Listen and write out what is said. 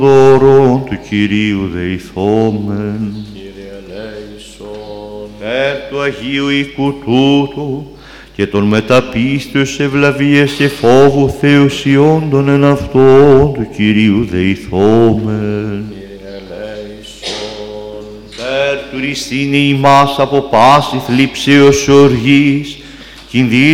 δώρον του Κυρίου δεηθόμεν. Κύριε ελέησον. Περ του Αγίου οίκου τούτου και των μεταπίστεως ευλαβίας και φόβου θεοσιόντων εν αυτόν του Κυρίου δεηθόμεν. Κύριε ελέησον. Περ του ρηστίνη ημάς από πάση θλίψεως οργής, κινδύνου